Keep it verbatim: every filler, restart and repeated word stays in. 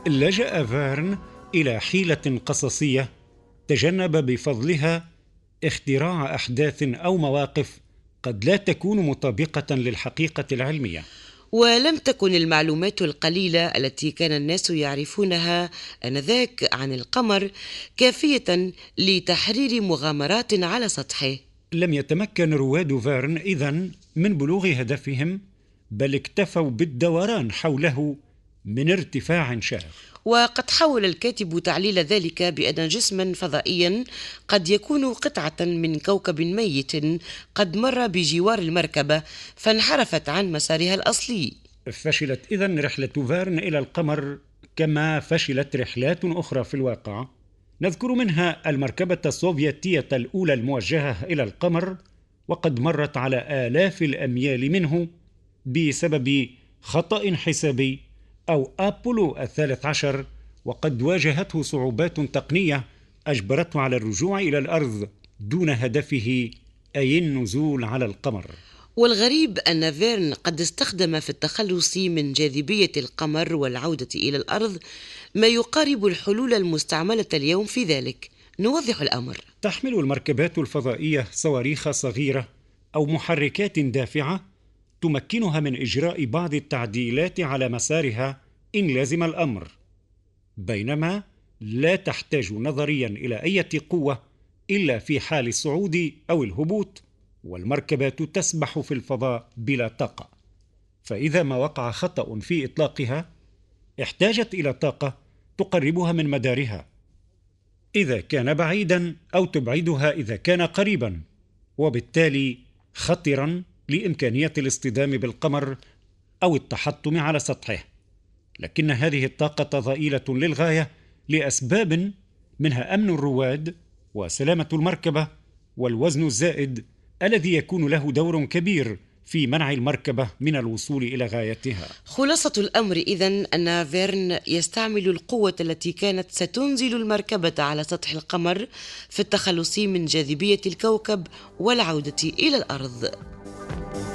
لجأ فيرن إلى حيلة قصصية تجنب بفضلها اختراع أحداث أو مواقف قد لا تكون مطابقة للحقيقة العلمية. ولم تكن المعلومات القليلة التي كان الناس يعرفونها آنذاك عن القمر كافية لتحرير مغامرات على سطحه. لم يتمكن رواد فيرن إذن من بلوغ هدفهم، بل اكتفوا بالدوران حوله من ارتفاع شاخ. وقد حاول الكاتب تعليل ذلك بأن جسما فضائيا قد يكون قطعة من كوكب ميت قد مر بجوار المركبة فانحرفت عن مسارها الأصلي. فشلت إذن رحلة فيرن إلى القمر كما فشلت رحلات أخرى في الواقع، نذكر منها المركبة السوفيتية الأولى الموجهة إلى القمر، وقد مرت على آلاف الأميال منه بسبب خطأ حسابي، أو أبولو الثالث عشر، وقد واجهته صعوبات تقنية أجبرته على الرجوع إلى الأرض دون هدفه، أي النزول على القمر. والغريب أن فيرن قد استخدم في التخلص من جاذبية القمر والعودة إلى الأرض ما يقارب الحلول المستعملة اليوم في ذلك. نوضح الأمر. تحمل المركبات الفضائية صواريخ صغيرة أو محركات دافعة تمكنها من إجراء بعض التعديلات على مسارها إن لازم الأمر، بينما لا تحتاج نظريا إلى أي قوة إلا في حال الصعود أو الهبوط، والمركبات تسبح في الفضاء بلا طاقة. فإذا ما وقع خطأ في إطلاقها احتاجت إلى طاقة تقربها من مدارها إذا كان بعيدا، أو تبعدها إذا كان قريبا، وبالتالي خطرا لإمكانية الاصطدام بالقمر أو التحطم على سطحه. لكن هذه الطاقة ضئيلة للغاية لأسباب منها أمن الرواد وسلامة المركبة والوزن الزائد الذي يكون له دور كبير في منع المركبة من الوصول إلى غايتها. خلاصة الأمر إذن أن فيرن يستعمل القوة التي كانت ستنزل المركبة على سطح القمر في التخلص من جاذبية الكوكب والعودة إلى الأرض.